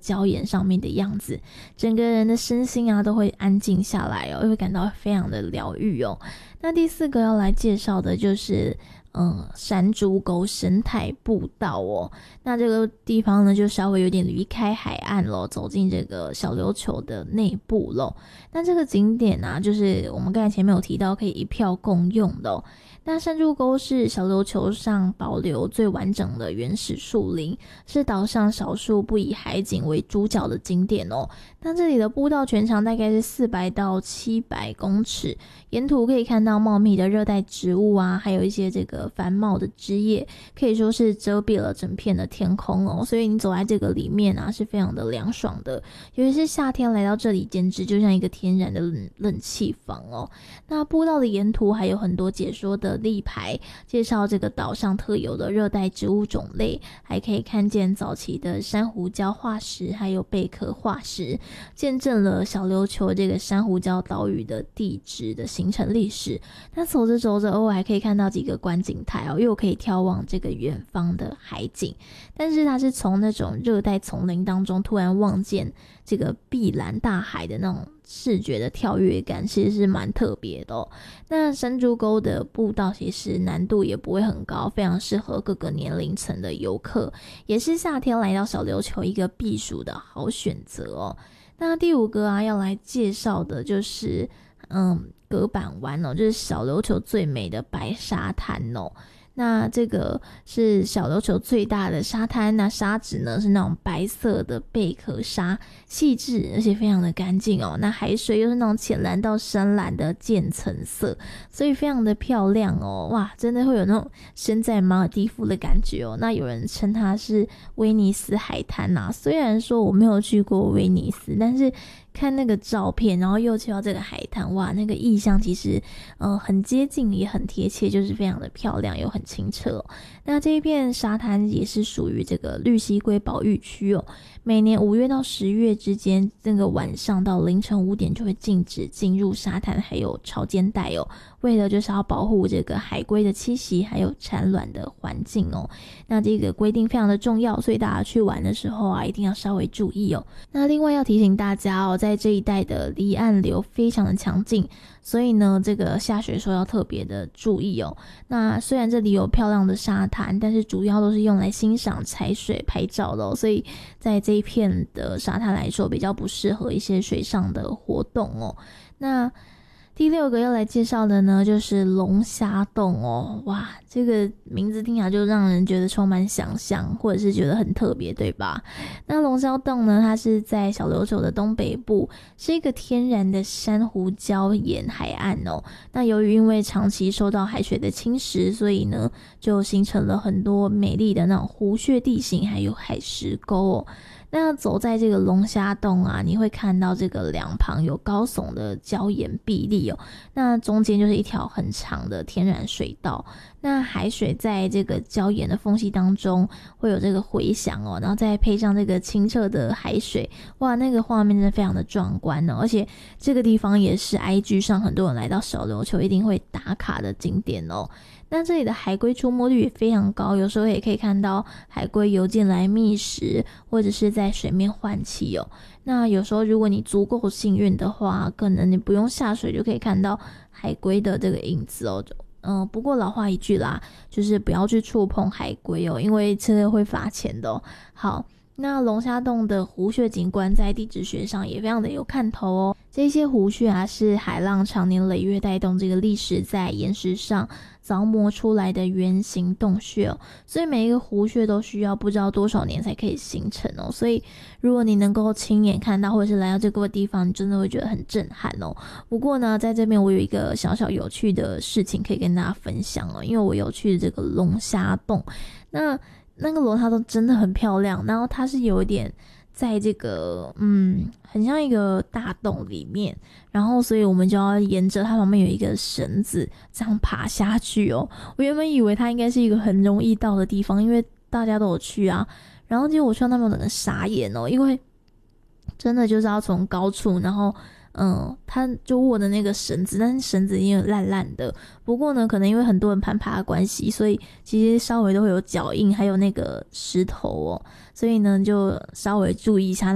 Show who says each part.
Speaker 1: 礁岩上面的样子，整个人的身心啊都会安静下来哦，又会感到非常的疗愈哦。那第4个要来介绍的就是山猪沟生态步道哦。那这个地方呢就稍微有点离开海岸咯，走进这个小琉球的内部咯。那这个景点啊就是我们刚才前面有提到可以一票共用的哦。那山猪沟是小琉球上保留最完整的原始树林，是岛上少数不以海景为主角的景点哦。那这里的步道全长大概是400到700公尺，沿途可以看到茂密的热带植物啊，还有一些这个繁茂的枝叶，可以说是遮蔽了整片的天空哦。所以你走在这个里面啊，是非常的凉爽的，尤其是夏天来到这里，简直就像一个天然的冷气房哦。那步道的沿途还有很多解说的立牌，介绍这个岛上特有的热带植物种类，还可以看见早期的珊瑚礁化石，还有贝壳化石，见证了小琉球这个珊瑚礁岛屿的地质的形成历史。那走着走着，偶尔还可以看到几个观景台哦，又可以眺望这个远方的海景。但是它是从那种热带丛林当中突然望见这个碧蓝大海的那种视觉的跳跃感，其实是蛮特别的哦。那山猪沟的步道其实难度也不会很高，非常适合各个年龄层的游客，也是夏天来到小琉球一个避暑的好选择哦。那第5个啊要来介绍的就是隔板湾哦，就是小琉球最美的白沙滩哦。那这个是小琉球最大的沙滩，那沙质呢是那种白色的贝壳沙，细致而且非常的干净哦。那海水又是那种浅蓝到深蓝的渐层色，所以非常的漂亮哦。哇，真的会有那种身在马尔地夫的感觉哦。那有人称它是威尼斯海滩啊，虽然说我没有去过威尼斯，但是看那个照片，然后又去到这个海滩，哇，那个意象其实很接近也很贴切，就是非常的漂亮又很清澈哦。那这一片沙滩也是属于这个绿蜥龟保育区哦，每年5月到10月之间，这个晚上到凌晨5点就会禁止进入沙滩还有潮间带哦，为了就是要保护这个海龟的栖息还有产卵的环境哦。那这个规定非常的重要，所以大家去玩的时候啊一定要稍微注意哦。那另外要提醒大家哦，在这一带的离岸流非常的强劲，所以呢这个下水的时候要特别的注意哦。那虽然这里有漂亮的沙滩，但是主要都是用来欣赏踩水拍照的哦，所以在这一片的沙滩来说比较不适合一些水上的活动哦。那第6个要来介绍的呢就是龙虾洞哦。哇，这个名字听起来就让人觉得充满想象，或者是觉得很特别，对吧？那龙虾洞呢，它是在小琉球的东北部，是一个天然的珊瑚礁岩海岸哦。那由于因为长期受到海水的侵蚀，所以呢就形成了很多美丽的那种湖穴地形还有海石沟哦。那走在这个龙虾洞啊，你会看到这个两旁有高耸的礁岩壁立哦，那中间就是一条很长的天然水道。那海水在这个礁岩的缝隙当中会有这个回响哦，然后再配上这个清澈的海水，哇，那个画面真的非常的壮观哦。而且这个地方也是 IG 上很多人来到小琉球一定会打卡的景点哦。那这里的海龟出没率也非常高，有时候也可以看到海龟游进来觅食，或者是在水面换气哦。那有时候如果你足够幸运的话，可能你不用下水就可以看到海龟的这个影子哦。不过老话一句啦，就是不要去触碰海龟哦，因为这个会罚钱的哦。好，那龙虾洞的湖穴景观在地质学上也非常的有看头哦。这些湖穴啊是海浪长年累月带动这个历史在岩石上凿磨出来的圆形洞穴哦，所以每一个湖穴都需要不知道多少年才可以形成哦。所以如果你能够亲眼看到或者是来到这个地方，你真的会觉得很震撼哦。不过呢，在这边我有一个小小有趣的事情可以跟大家分享哦，因为我有去这个龙虾洞，那个龙虾洞真的很漂亮，然后它是有一点在这个很像一个大洞里面，然后所以我们就要沿着它旁边有一个绳子这样爬下去哦。我原本以为它应该是一个很容易到的地方，因为大家都有去啊，然后结果我去到那边整个傻眼哦，因为真的就是要从高处，然后他就握的那个绳子，但是绳子已经有烂烂的，不过呢可能因为很多人攀爬的关系，所以其实稍微都会有脚印还有那个石头哦，所以呢就稍微注意一下